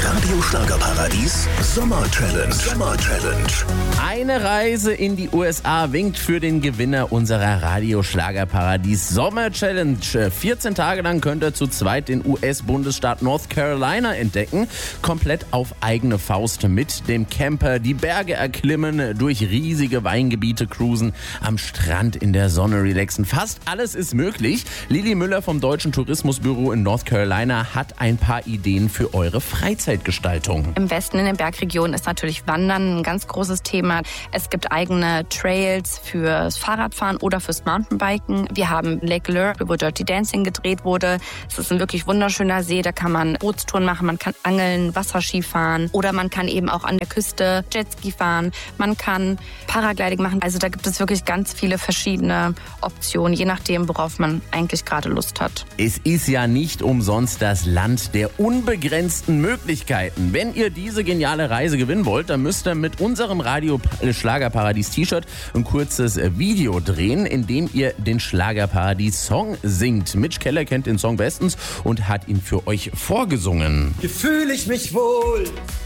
Radio Schlagerparadies Sommer Challenge. Eine Reise in die USA winkt für den Gewinner unserer Radio Schlagerparadies Sommer Challenge. 14 Tage lang könnt ihr zu zweit den US-Bundesstaat North Carolina entdecken. Komplett auf eigene Faust mit dem Camper, die Berge erklimmen, durch riesige Weingebiete cruisen, am Strand in der Sonne relaxen. Fast alles ist möglich. Lili Müller vom Deutschen Tourismusbüro in North Carolina hat ein paar Ideen für eure Freizeitgestaltung. Im Westen in den Bergregionen ist natürlich Wandern ein ganz großes Thema. Es gibt eigene Trails fürs Fahrradfahren oder fürs Mountainbiken. Wir haben Lake Lure, wo Dirty Dancing gedreht wurde. Es ist ein wirklich wunderschöner See, da kann man Bootstouren machen, man kann angeln, Wasserski fahren oder man kann eben auch an der Küste Jetski fahren. Man kann Paragliding machen. Also da gibt es wirklich ganz viele verschiedene Optionen, je nachdem, worauf man eigentlich gerade Lust hat. Es ist ja nicht umsonst das Land der unbegrenzten Möglichkeiten. Wenn ihr diese geniale Reise gewinnen wollt, dann müsst ihr mit unserem Radio Schlagerparadies T-Shirt ein kurzes Video drehen, in dem ihr den Schlagerparadies Song singt. Mitch Keller kennt den Song bestens und hat ihn für euch vorgesungen. Hier fühle ich mich wohl.